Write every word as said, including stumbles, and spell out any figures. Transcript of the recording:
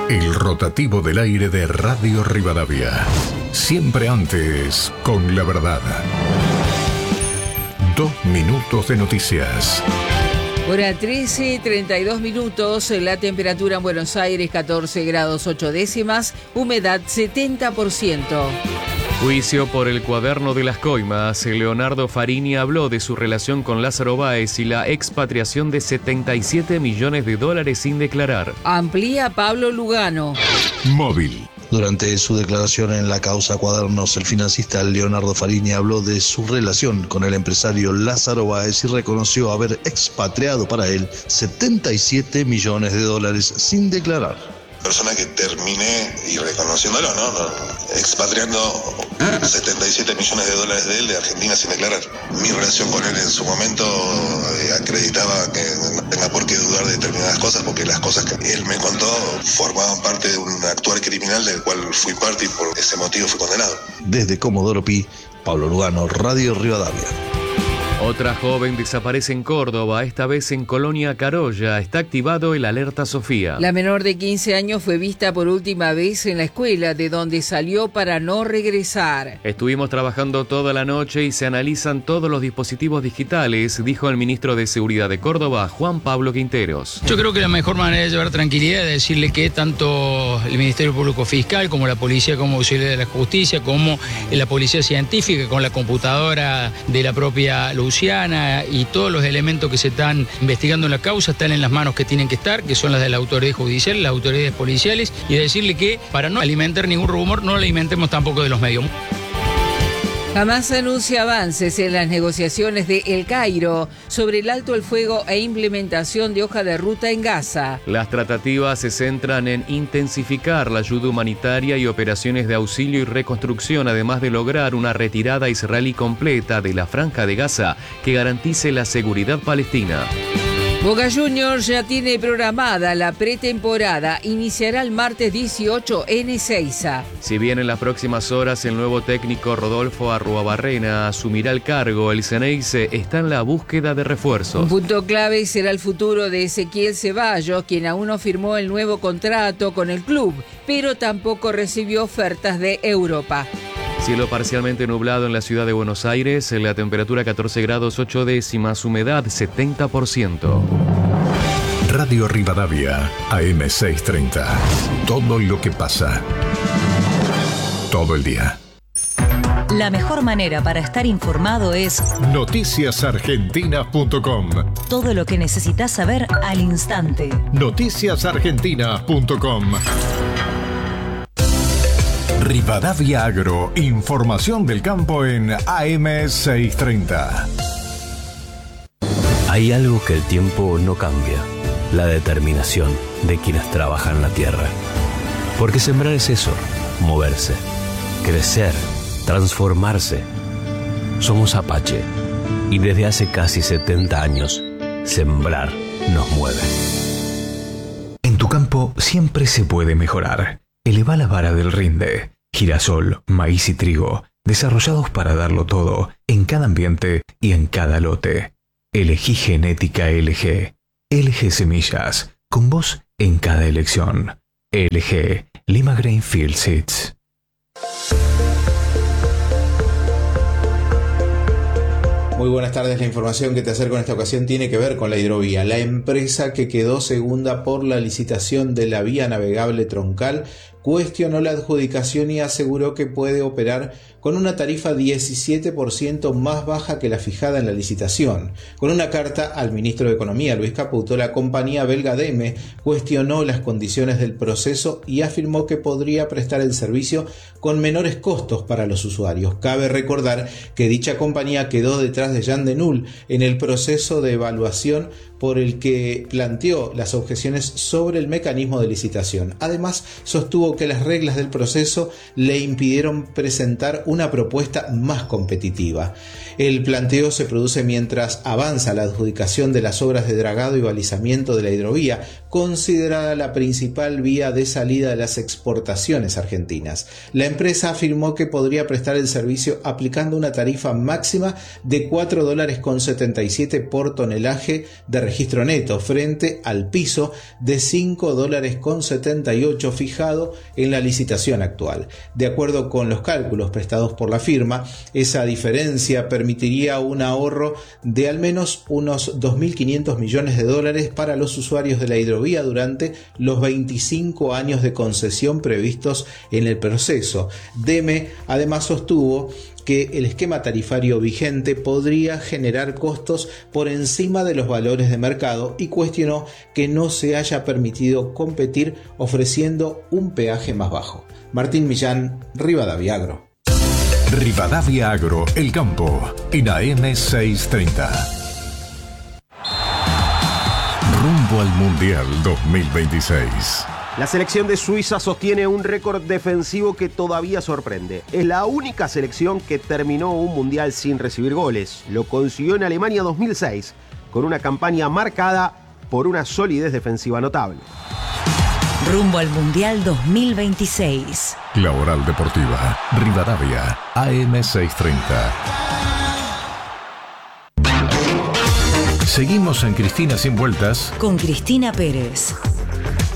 El rotativo del aire de Radio Rivadavia. Siempre antes, con la verdad. Dos minutos de noticias. Hora trece, treinta y dos minutos, la temperatura en Buenos Aires catorce grados ocho décimas, humedad setenta por ciento. Juicio por el cuaderno de las coimas. Leonardo Farini habló de su relación con Lázaro Báez y la expatriación de setenta y siete millones de dólares sin declarar. Amplía Pablo Lugano. Móvil. Durante su declaración en la causa Cuadernos, el financista Leonardo Farini habló de su relación con el empresario Lázaro Báez y reconoció haber expatriado para él setenta y siete millones de dólares sin declarar. Persona que terminé y reconociéndolo, ¿no? no expatriando setenta y siete millones de dólares de él de Argentina sin declarar. Mi relación con él en su momento eh, acreditaba que no tenga por qué dudar de determinadas cosas, porque las cosas que él me contó formaban parte de un actuar criminal del cual fui parte y por ese motivo fui condenado. Desde Comodoro Pi, Pablo Lugano, Radio Rivadavia. Otra joven desaparece en Córdoba, esta vez en Colonia Carolla. Está activado el Alerta Sofía. La menor de quince años fue vista por última vez en la escuela, de donde salió para no regresar. Estuvimos trabajando toda la noche y se analizan todos los dispositivos digitales, dijo el ministro de Seguridad de Córdoba, Juan Pablo Quinteros. Yo creo que la mejor manera de llevar tranquilidad es decirle que tanto el Ministerio Público Fiscal como la Policía como Auxiliar de la Justicia, como la Policía Científica, con la computadora de la propia Luciana y todos los elementos que se están investigando en la causa están en las manos que tienen que estar, que son las de la autoridad judicial, las autoridades policiales, y decirle que para no alimentar ningún rumor, no alimentemos tampoco de los medios. Hamas anuncia avances en las negociaciones de El Cairo sobre el alto el fuego e implementación de hoja de ruta en Gaza. Las tratativas se centran en intensificar la ayuda humanitaria y operaciones de auxilio y reconstrucción, además de lograr una retirada israelí completa de la Franja de Gaza que garantice la seguridad palestina. Boca Juniors ya tiene programada la pretemporada. Iniciará el martes dieciocho en Ezeiza. Si bien en las próximas horas el nuevo técnico Rodolfo Arruabarrena asumirá el cargo, el Ceneice está en la búsqueda de refuerzos. Un punto clave será el futuro de Ezequiel Ceballos, quien aún no firmó el nuevo contrato con el club, pero tampoco recibió ofertas de Europa. Cielo parcialmente nublado en la ciudad de Buenos Aires, la temperatura catorce grados ocho décimas, humedad setenta por ciento. Radio Rivadavia, A M seiscientos treinta. Todo lo que pasa. Todo el día. La mejor manera para estar informado es noticias argentinas punto com. Todo lo que necesitas saber al instante. noticias argentinas punto com. Rivadavia Agro, información del campo en A M seiscientos treinta. Hay algo que el tiempo no cambia, la determinación de quienes trabajan la tierra. Porque sembrar es eso, moverse, crecer, transformarse. Somos Apache y desde hace casi setenta años, sembrar nos mueve. En tu campo siempre se puede mejorar. Eleva la vara del rinde. Girasol, maíz y trigo, desarrollados para darlo todo, en cada ambiente y en cada lote. Elegí Genética L G. L G Semillas, con vos en cada elección. L G, Lima Grainfield Seeds. Muy buenas tardes, la información que te acerco en esta ocasión tiene que ver con la hidrovía. La empresa que quedó segunda por la licitación de la vía navegable troncal cuestionó la adjudicación y aseguró que puede operar con una tarifa diecisiete por ciento más baja que la fijada en la licitación. Con una carta al ministro de Economía, Luis Caputo, la compañía belga D E M E cuestionó las condiciones del proceso y afirmó que podría prestar el servicio con menores costos para los usuarios. Cabe recordar que dicha compañía quedó detrás de Jan de Null en el proceso de evaluación por el que planteó las objeciones sobre el mecanismo de licitación. Además, sostuvo que las reglas del proceso le impidieron presentar una propuesta más competitiva. El planteo se produce mientras avanza la adjudicación de las obras de dragado y balizamiento de la hidrovía, considerada la principal vía de salida de las exportaciones argentinas. La empresa afirmó que podría prestar el servicio aplicando una tarifa máxima de cuatro dólares con setenta y siete por tonelaje de registro neto frente al piso de cinco dólares con setenta y ocho fijado en la licitación actual. De acuerdo con los cálculos prestados por la firma, esa diferencia permitiría un ahorro de al menos unos dos mil quinientos millones de dólares para los usuarios de la hidrovía durante los veinticinco años de concesión previstos en el proceso. DEME además sostuvo que el esquema tarifario vigente podría generar costos por encima de los valores de mercado y cuestionó que no se haya permitido competir ofreciendo un peaje más bajo. Martín Millán, Rivadavia Agro. Rivadavia Agro, el campo, en A M seiscientos treinta. Rumbo al Mundial dos mil veintiséis. La selección de Suiza sostiene un récord defensivo que todavía sorprende. Es la única selección que terminó un mundial sin recibir goles. Lo consiguió en Alemania dos mil seis, con una campaña marcada por una solidez defensiva notable. Rumbo al Mundial dos mil veintiséis. La Oral Deportiva, Rivadavia, A M seiscientos treinta. Seguimos en Cristina Sin Vueltas con Cristina Pérez.